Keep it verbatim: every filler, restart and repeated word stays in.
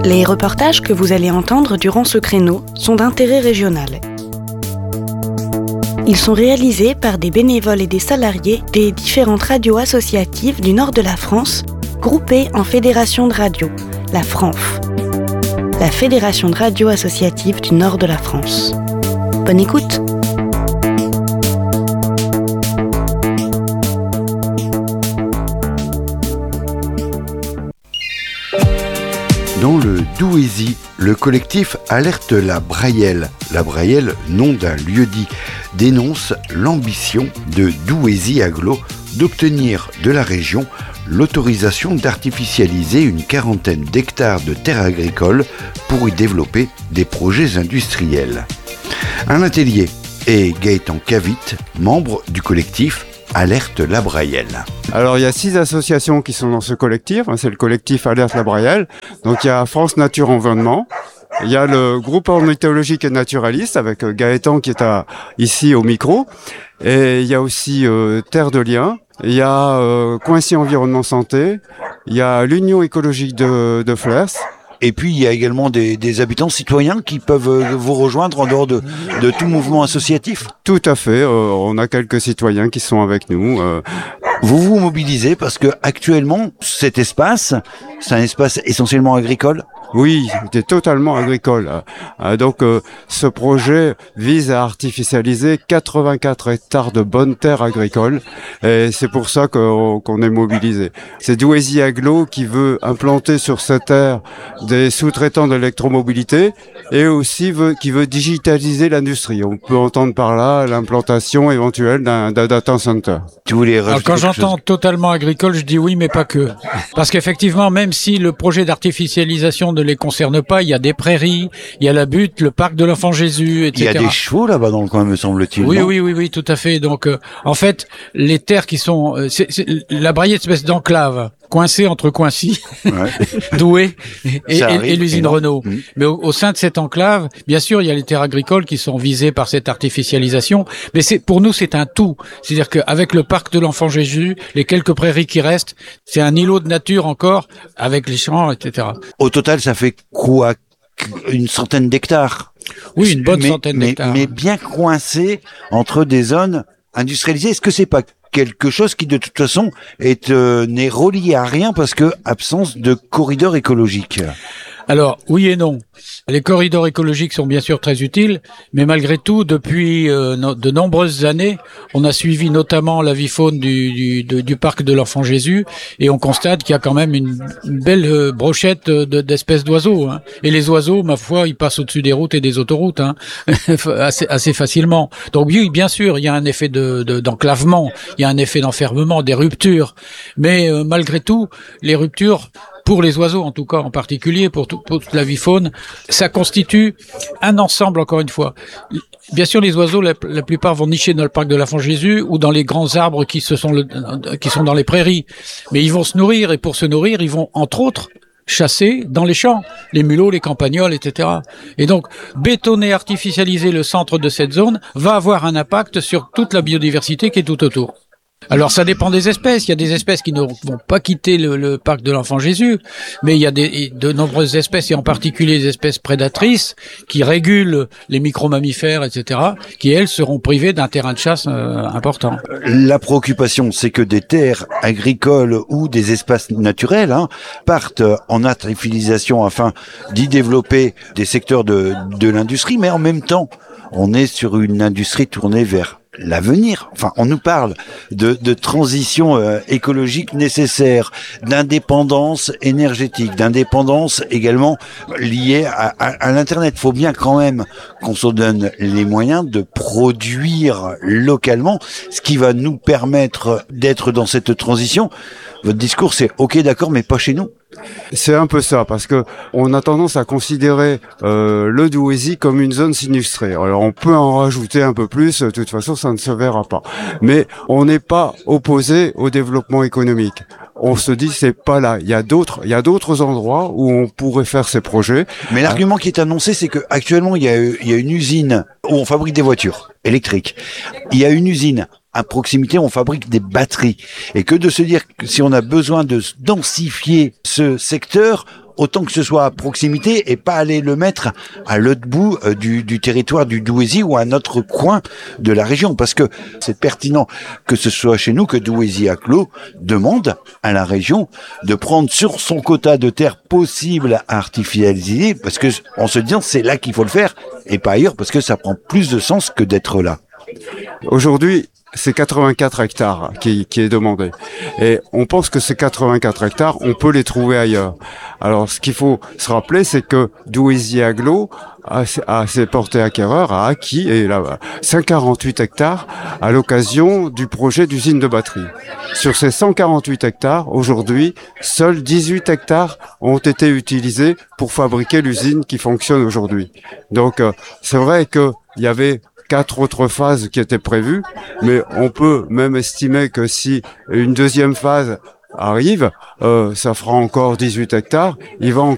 Les reportages que vous allez entendre durant ce créneau sont d'intérêt régional. Ils sont réalisés par des bénévoles et des salariés des différentes radios associatives du nord de la France, groupées en fédération de radio, la FRANF, la Fédération de radio associative du nord de la France. Bonne écoute! Dans le Douaisis, le collectif Alerte la Brayelle, la Brayelle, nom d'un lieu-dit, dénonce l'ambition de Douaisis Agglo d'obtenir de la région l'autorisation d'artificialiser une quarantaine d'hectares de terres agricoles pour y développer des projets industriels. Alain Tellier et Gaëtan Cavit, membres du collectif Alerte la Brayelle. Alors il y a six associations qui sont dans ce collectif, c'est le collectif Alerte la Brayelle. Donc il y a France Nature Environnement, il y a le groupe ornithologique et naturaliste avec Gaëtan qui est à, ici au micro, et il y a aussi euh, Terre de Liens, il y a euh, Coincy Environnement Santé, il y a l'Union écologique de, de Flers. Et puis, il y a également des, des habitants citoyens qui peuvent vous rejoindre en dehors de, de tout mouvement associatif. Tout à fait. Euh, on a quelques citoyens qui sont avec nous. Euh. Vous vous mobilisez parce que actuellement, cet espace, c'est un espace essentiellement agricole. Oui, c'est totalement agricole. Euh, donc, euh, ce projet vise à artificialiser quatre-vingt-quatre hectares de bonnes terres agricoles. Et c'est pour ça qu'on, qu'on est mobilisé. C'est Douaisis Agglo qui veut implanter sur cette terre des sous-traitants d'électromobilité et aussi veut, qui veut digitaliser l'industrie. On peut entendre par là l'implantation éventuelle d'un, d'un data center. Tu voulais Alors quand j'entends chose... totalement agricole, je dis oui, mais pas que. Parce qu'effectivement, même si le projet d'artificialisation ne les concerne pas, il y a des prairies, il y a la butte, le parc de l'Enfant Jésus, et cetera. Il y a des chevaux là-bas dans le coin, me semble-t-il. Oui, non oui, oui, oui, tout à fait. Donc, euh, en fait, les terres qui sont... Euh, c'est, c'est, la Brayelle est une espèce d'enclave, coincée entre Coincy, ouais. Douai et, et, et l'usine Renault. Mmh. Mais au, au sein de cette enclave, bien sûr, il y a les terres agricoles qui sont visées par cette artificialisation, mais c'est pour nous, c'est un tout. C'est-à-dire qu'avec le parc de l'Enfant Jésus, les quelques prairies qui restent, c'est un îlot de nature encore, avec les champs, et cetera. Au total, ça fait quoi? Une centaine d'hectares? Oui, une bonne mais, centaine mais, d'hectares. Mais bien coincé entre des zones industrialisées. Est-ce que c'est pas quelque chose qui, de toute façon, est euh, n'est relié à rien parce que absence de corridor écologique? Alors, oui et non. Les corridors écologiques sont bien sûr très utiles, mais malgré tout, depuis euh, no, de nombreuses années, on a suivi notamment la vie faune du, du, de, du parc de l'Enfant Jésus, et on constate qu'il y a quand même une, une belle euh, brochette de, d'espèces d'oiseaux. Hein. Et les oiseaux, ma foi, ils passent au-dessus des routes et des autoroutes hein, assez, assez facilement. Donc oui, bien sûr, il y a un effet de, de, d'enclavement, il y a un effet d'enfermement, des ruptures, mais euh, malgré tout, les ruptures... pour les oiseaux en tout cas, en particulier, pour, tout, pour toute la vie faune, ça constitue un ensemble, encore une fois. Bien sûr, les oiseaux, la, la plupart vont nicher dans le parc de l'Enfant Jésus ou dans les grands arbres qui, se sont, le, qui sont dans les prairies. Mais ils vont se nourrir, et pour se nourrir, ils vont, entre autres, chasser dans les champs, les mulots, les campagnols, et cetera. Et donc, bétonner, artificialiser le centre de cette zone va avoir un impact sur toute la biodiversité qui est tout autour. Alors ça dépend des espèces, il y a des espèces qui ne vont pas quitter le, le parc de l'Enfant Jésus, mais il y a des, de nombreuses espèces, et en particulier les espèces prédatrices, qui régulent les micro-mammifères, et cetera, qui elles seront privées d'un terrain de chasse euh, important. La préoccupation, c'est que des terres agricoles ou des espaces naturels hein, partent en artificialisation afin d'y développer des secteurs de, de l'industrie, mais en même temps, on est sur une industrie tournée vers l'avenir. Enfin, on nous parle de, de transition euh, écologique nécessaire, d'indépendance énergétique, d'indépendance également liée à, à, à l'Internet. Il faut bien quand même qu'on se donne les moyens de produire localement, ce qui va nous permettre d'être dans cette transition. Votre discours, c'est OK, d'accord, mais pas chez nous. C'est un peu ça, parce que on a tendance à considérer euh, le Douaisis comme une zone sinistrée. Alors on peut en rajouter un peu plus, de toute façon ça ne se verra pas. Mais on n'est pas opposé au développement économique. On se dit c'est pas là. Il y a d'autres, il y a d'autres endroits où on pourrait faire ces projets. Mais l'argument qui est annoncé, c'est que actuellement il y a, il y a une usine où on fabrique des voitures électriques. Il y a une usine à proximité, on fabrique des batteries. Et que de se dire que si on a besoin de densifier ce secteur, autant que ce soit à proximité et pas aller le mettre à l'autre bout euh, du, du territoire du Douaisis ou à un autre coin de la région, parce que c'est pertinent que ce soit chez nous que Douaisis-Acclos demande à la région de prendre sur son quota de terre possible à artificialiser, parce que en se disant c'est là qu'il faut le faire et pas ailleurs, parce que ça prend plus de sens que d'être là. Aujourd'hui, c'est quatre-vingt-quatre hectares qui, qui est demandé. Et on pense que ces quatre-vingt-quatre hectares, on peut les trouver ailleurs. Alors, ce qu'il faut se rappeler, c'est que Douaisis-Acclos, à, à ses portés acquéreurs, a acquis et là, cent quarante-huit hectares à l'occasion du projet d'usine de batterie. Sur ces cent quarante-huit hectares, aujourd'hui, seuls dix-huit hectares ont été utilisés pour fabriquer l'usine qui fonctionne aujourd'hui. Donc, euh, c'est vrai qu'il y avait quatre autres phases qui étaient prévues, mais on peut même estimer que si une deuxième phase arrive, euh, ça fera encore dix-huit hectares. Il va en